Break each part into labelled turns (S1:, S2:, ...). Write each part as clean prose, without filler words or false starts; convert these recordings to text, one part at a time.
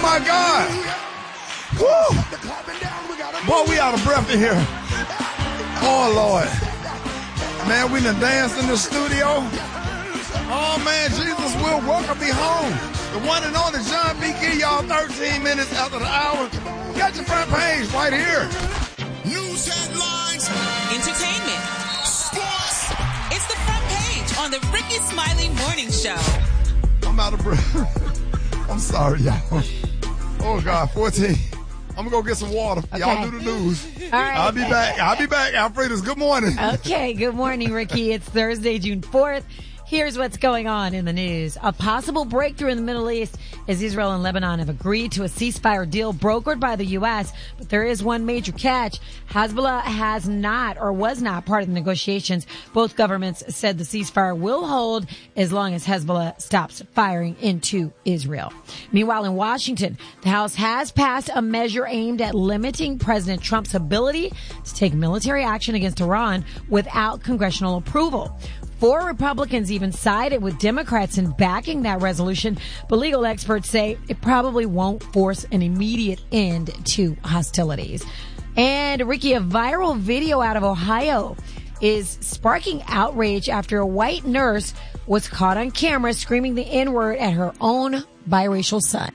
S1: my God. Woo. Boy, we out of breath in here. Oh, Lord. Man, we done danced in the studio. Oh, man, Jesus will welcome me home. The one and only John B. Key, y'all, 13 minutes after the hour. Got your front page right here.
S2: News headlines.
S3: Entertainment. Sports. It's the front page on the Ricky Smiley Morning Show.
S1: I'm out of breath. I'm sorry, y'all. Oh, God, 14. I'm going to go get some water. Okay. Y'all do the news.
S4: All right.
S1: I'll be back. Alfreda's, good morning.
S4: Okay, good morning, Ricky. It's Thursday, June 4th. Here's what's going on in the news. A possible breakthrough in the Middle East as Israel and Lebanon have agreed to a ceasefire deal brokered by the U.S., but there is one major catch. Hezbollah has not or was not part of the negotiations. Both governments said the ceasefire will hold as long as Hezbollah stops firing into Israel. Meanwhile, in Washington, the House has passed a measure aimed at limiting President Trump's ability to take military action against Iran without congressional approval. 4 Republicans even sided with Democrats in backing that resolution, but legal experts say it probably won't force an immediate end to hostilities. And Ricky, a viral video out of Ohio is sparking outrage after a white nurse was caught on camera screaming the N-word at her own biracial son.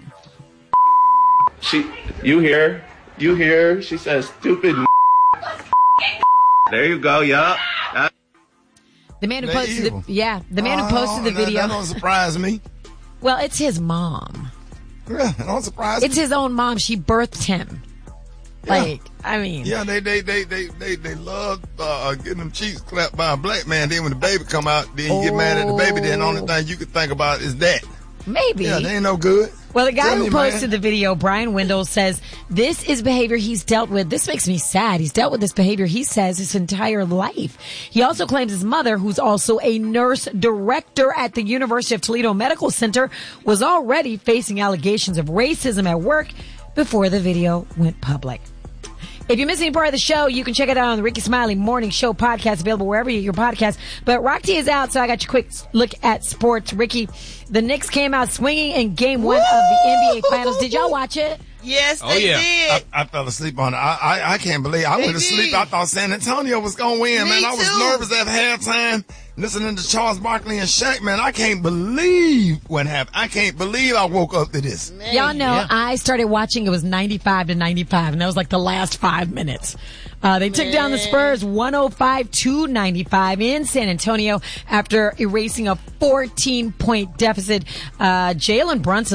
S5: You hear, she says stupid. There you go, yup.
S4: The man who posted the posted the video.
S1: That don't surprise me.
S4: Well, it's his mom.
S1: Yeah, that don't surprise me.
S4: It's his own mom. She birthed him.
S1: Yeah.
S4: Yeah,
S1: they love getting them cheeks clapped by a black man. Then when the baby come out, then you get mad at the baby. Then the only thing you could think about is that.
S4: Maybe.
S1: Yeah, they ain't no good.
S4: Well, the guy who posted the video, Brian Wendell, says this is behavior he's dealt with. This makes me sad. He's dealt with this behavior, he says, his entire life. He also claims his mother, who's also a nurse director at the University of Toledo Medical Center, was already facing allegations of racism at work before the video went public. If you miss any part of the show, you can check it out on the Ricky Smiley Morning Show podcast, available wherever you get your podcast. But Rocky is out, so I got your quick look at sports. Ricky, the Knicks came out swinging in Game 1 of the NBA Finals. Did y'all watch it?
S3: Yes, they did.
S1: I fell asleep on it. I can't believe I went to sleep. I thought San Antonio was going to win, man. I was nervous at halftime listening to Charles Barkley and Shaq, man. I can't believe what happened. I can't believe I woke up to this.
S4: Man, y'all know I started watching. It was 95-95, and that was like the last 5 minutes. They took down the Spurs 105-95 in San Antonio after erasing a 14-point deficit. Jalen Brunson